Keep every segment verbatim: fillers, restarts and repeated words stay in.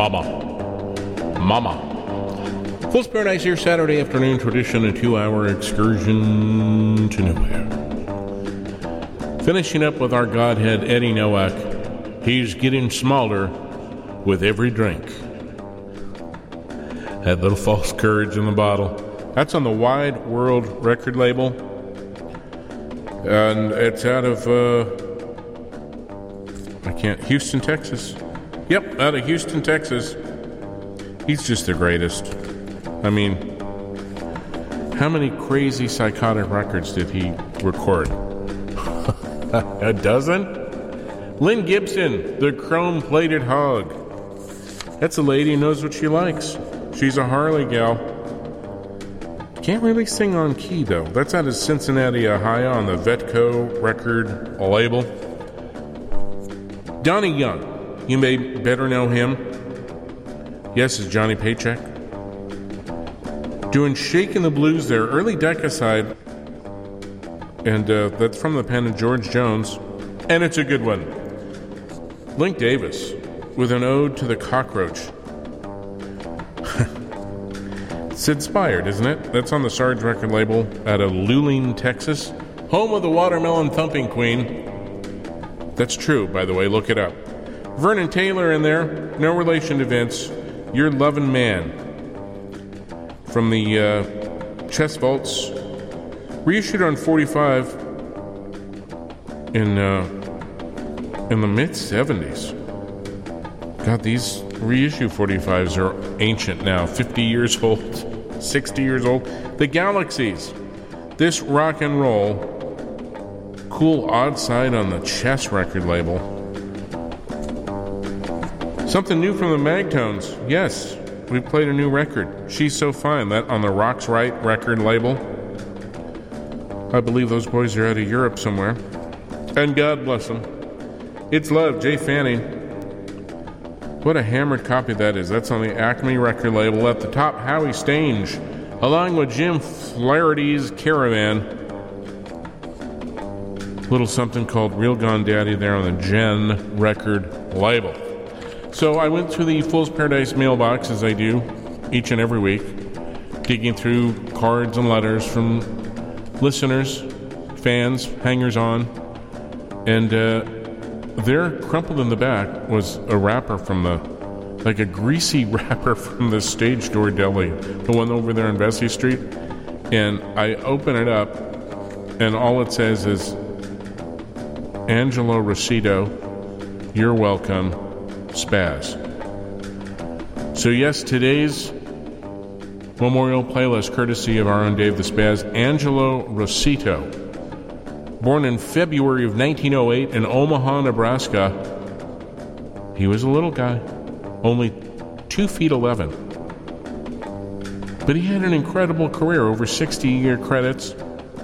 Mama. Mama. Fool's Paradise here, Saturday afternoon tradition, a two-hour excursion to nowhere. Finishing up with our Godhead, Eddie Nowak. He's getting smaller with every drink. That little false courage in the bottle. That's on the Wide World record label. And it's out of, uh, I can't, Houston, Texas. Yep, out of Houston, Texas. He's just the greatest. I mean, how many crazy psychotic records did he record? A dozen? Lynn Gibson, the chrome-plated hog. That's a lady who knows what she likes. She's a Harley gal. Can't really sing on key, though. That's out of Cincinnati, Ohio, on the Vetco record label. Donnie Young. You may better know him. Yes, it's Johnny Paycheck. Doing Shakin' the Blues there, early Decca-side. And uh, that's from the pen of George Jones. And it's a good one. Link Davis with an ode to the cockroach. It's inspired, isn't it? That's on the Sarge record label out of Luling, Texas. Home of the watermelon thumping queen. That's true, by the way. Look it up. Vernon Taylor in there. No relation to Vince. Your Lovin' Man. From the uh, Chest Vaults. Reissued on forty-five in uh, in the mid-seventies. God, these reissue forty-fives are ancient now. fifty years old. sixty years old. The Galaxies. This rock and roll. Cool odd side on the Chess record label. Something new from the Magtones. Yes, we played a new record. She's So Fine. That on the Rock's Right record label. I believe those boys are out of Europe somewhere. And God bless them. It's Love, Jay Fanning. What a hammered copy that is. That's on the Acme record label. At the top, Howie Stange, along with Jim Flaherty's Caravan. Little something called Real Gone Daddy there on the Gen record label. So I went through the Fool's Paradise mailbox, as I do each and every week, digging through cards and letters from listeners, fans, hangers-on, and uh, there, crumpled in the back, was a wrapper from the, like a greasy wrapper from the Stage Door Deli, the one over there on Vesey Street, and I open it up, and all it says is, Angelo Rosito, you're welcome, Spaz. So yes, today's Memorial playlist, courtesy of our own Dave the Spaz, Angelo Rosito. Born in February of nineteen oh eight in Omaha, Nebraska. He was a little guy, only two feet eleven. But he had an incredible career, over sixty year credits.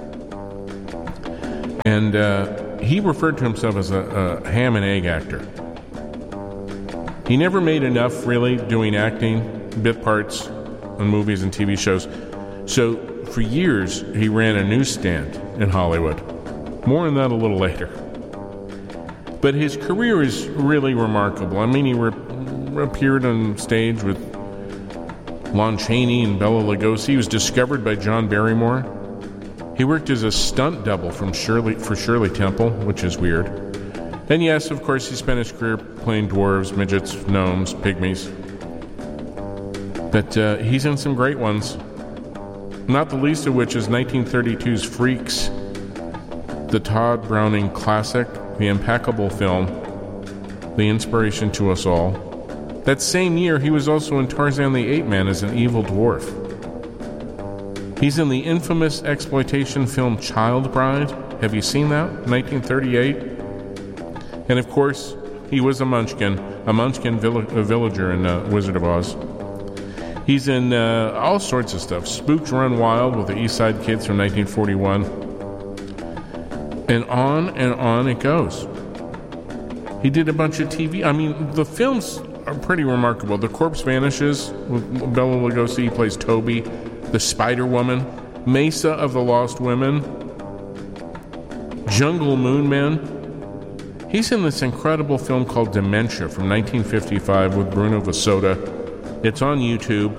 And uh, he referred to himself as a, a ham and egg actor. He never made enough, really, doing acting, bit parts on movies and T V shows. So, for years, he ran a newsstand in Hollywood. More on that a little later. But his career is really remarkable. I mean, he re- appeared on stage with Lon Chaney and Bela Lugosi. He was discovered by John Barrymore. He worked as a stunt double from Shirley for Shirley Temple, which is weird. And yes, of course, he spent his career playing dwarves, midgets, gnomes, pygmies. But uh, he's in some great ones. Not the least of which is nineteen thirty-two's Freaks, the Todd Browning classic, the impeccable film, the inspiration to us all. That same year, he was also in Tarzan the Ape Man as an evil dwarf. He's in the infamous exploitation film Child Bride. Have you seen that? nineteen thirty-eight. And of course, he was a munchkin, a munchkin vill- a villager in uh, Wizard of Oz. He's in uh, all sorts of stuff. Spooks Run Wild with the East Side Kids from nineteen forty-one. And on and on it goes. He did a bunch of T V. I mean, the films are pretty remarkable. The Corpse Vanishes with Bela Lugosi. He plays Toby. The Spider Woman. Mesa of the Lost Women. Jungle Moon Men. He's in this incredible film called Dementia from nineteen fifty-five with Bruno Vasoda. It's on YouTube.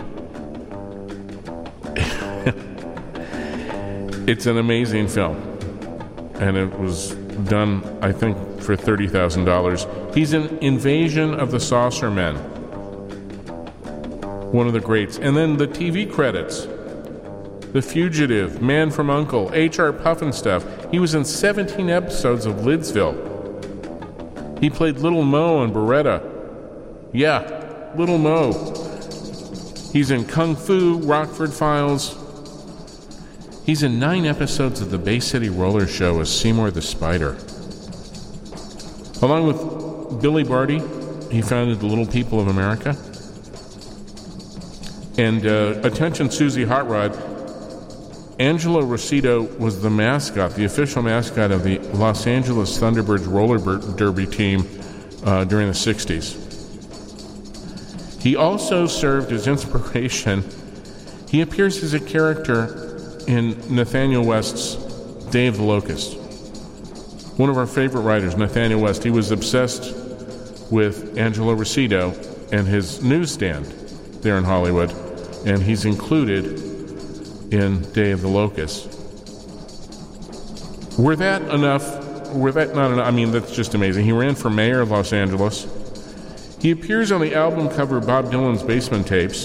It's an amazing film. And it was done, I think, for thirty thousand dollars. He's in Invasion of the Saucer Men. One of the greats. And then the T V credits. The Fugitive, Man from U N C L E, H R Pufnstuf. He was in seventeen episodes of Lidsville. He played Little Mo in Beretta. Yeah, Little Mo. He's in Kung Fu, Rockford Files. He's in nine episodes of the Bay City Roller Show as Seymour the Spider. Along with Billy Barty, he founded the Little People of America. And uh, attention, Susie Hot Rod, Angelo Rosito was the mascot, the official mascot of the Los Angeles Thunderbirds roller derby team uh, during the sixties. He also served as inspiration. He appears as a character in Nathaniel West's Day of the Locust. One of our favorite writers, Nathaniel West, he was obsessed with Angelo Rosito and his newsstand there in Hollywood, and he's included in Day of the Locust. Were that enough? Were that not enough? I mean, that's just amazing. He ran for mayor of Los Angeles. He appears on the album cover of Bob Dylan's Basement Tapes.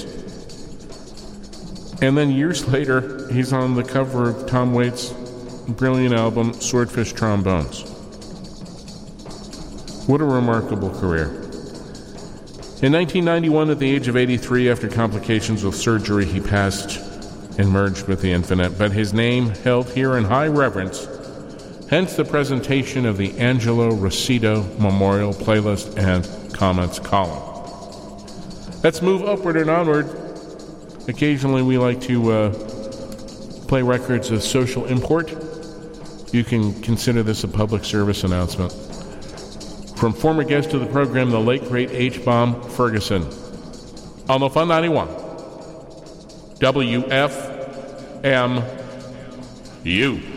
And then years later, he's on the cover of Tom Waits' brilliant album, Swordfish Trombones. What a remarkable career. In nineteen ninety-one, at the age of eighty-three, after complications with surgery, he passed and merged with the infinite, but his name held here in high reverence, hence the presentation of the Angelo Rosito Memorial Playlist and Comments column. Let's move upward and onward. Occasionally we like to uh, play records of social import. You can consider this a public service announcement. From former guest of the program, the late great H-Bomb Ferguson, on the Fun ninety-one. W F M U.